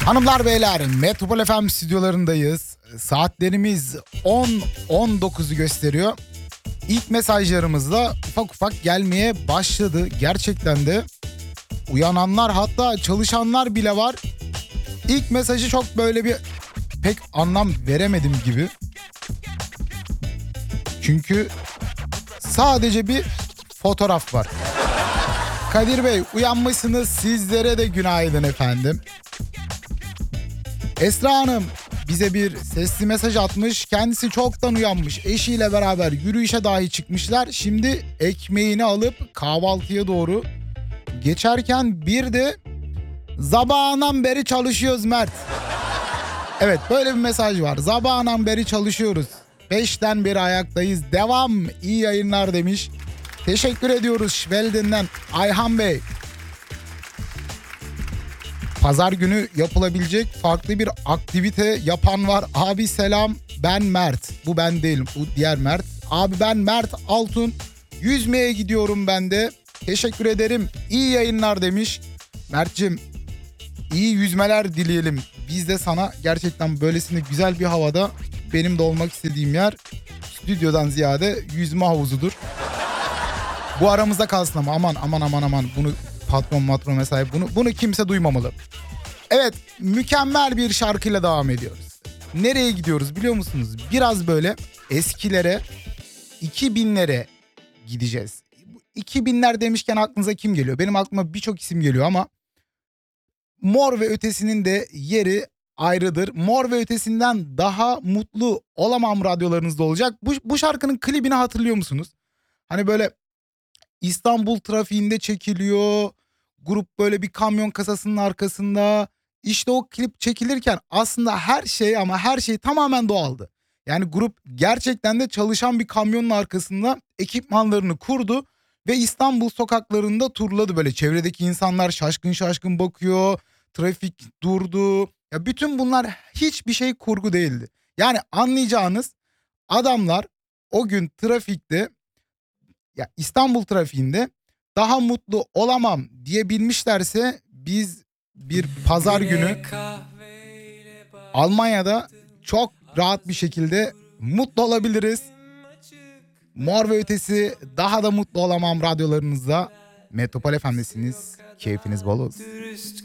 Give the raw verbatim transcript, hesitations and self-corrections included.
Hanımlar beyler, Metropol F M stüdyolarındayız. Saatlerimiz on on dokuzu gösteriyor. İlk mesajlarımız da ufak ufak gelmeye başladı. Gerçekten de uyananlar, hatta çalışanlar bile var. İlk mesajı çok böyle bir pek anlam veremedim gibi. Çünkü sadece bir fotoğraf var. Kadir Bey, uyanmışsınız, sizlere de günaydın efendim. Esra Hanım bize bir sesli mesaj atmış. Kendisi çoktan uyanmış. Eşiyle beraber yürüyüşe dahi çıkmışlar. Şimdi ekmeğini alıp kahvaltıya doğru geçerken bir de sabahından beri çalışıyoruz Mert. Evet, böyle bir mesaj var. Sabahından beri çalışıyoruz. Beşten beri ayaktayız. Devam. İyi yayınlar demiş. Teşekkür ediyoruz Şvelden'den Ayhan Bey. Pazar günü yapılabilecek farklı bir aktivite yapan var. Abi selam, ben Mert. Bu ben değilim, bu diğer Mert. Abi ben Mert Altun. Yüzmeye gidiyorum ben de. Teşekkür ederim. İyi yayınlar demiş. Mert'cim, iyi yüzmeler dileyelim. Biz de sana gerçekten böylesine güzel bir havada, benim de olmak istediğim yer stüdyodan ziyade yüzme havuzudur. Bu aramızda kalsın ama aman aman aman aman bunu patron matron vesaire bunu bunu kimse duymamalı. Evet, mükemmel bir şarkıyla devam ediyoruz. Nereye gidiyoruz biliyor musunuz? Biraz böyle eskilere, iki binlere gideceğiz. iki binler demişken aklınıza kim geliyor? Benim aklıma birçok isim geliyor ama Mor ve Ötesi'nin de yeri ayrıdır. Mor ve Ötesi'nden daha mutlu olamam radyolarınızda olacak. Bu, bu şarkının klibini hatırlıyor musunuz? Hani böyle İstanbul trafiğinde çekiliyor. Grup böyle bir kamyon kasasının arkasında. İşte o klip çekilirken aslında her şey ama her şey tamamen doğaldı. Yani grup gerçekten de çalışan bir kamyonun arkasında ekipmanlarını kurdu ve İstanbul sokaklarında turladı böyle. Çevredeki insanlar şaşkın şaşkın bakıyor. Trafik durdu. Ya bütün bunlar hiçbir şey kurgu değildi. Yani anlayacağınız, adamlar o gün trafikte, ya İstanbul trafiğinde daha mutlu olamam diyebilmişlerse biz bir pazar günü Almanya'da çok rahat bir şekilde mutlu olabiliriz. Mor ve Ötesi, daha da mutlu olamam radyolarınızda. Metropol F M'desiniz. Keyfiniz bol olsun.